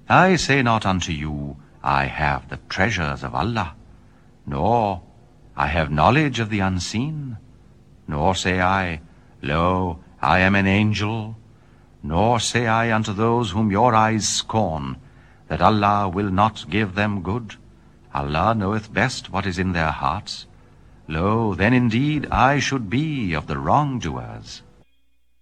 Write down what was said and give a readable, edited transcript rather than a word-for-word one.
I say not unto you, I have the treasures of Allah, nor I have knowledge of the unseen, nor say I, Lo, I am an angel, nor say I unto those whom your eyes scorn, that Allah will not give them good. Allah knoweth best what is in their hearts. Lo, then indeed I should be of the wrongdoers.